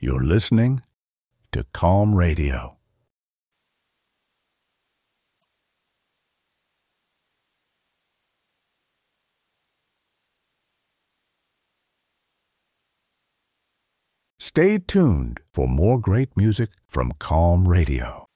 You're listening to Calm Radio. Stay tuned for more great music from Calm Radio.